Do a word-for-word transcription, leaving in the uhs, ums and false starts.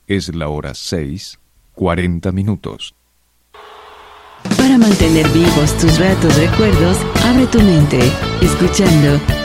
Es la hora seis, cuarenta minutos. Para mantener vivos tus ratos recuerdos, abre tu mente, escuchando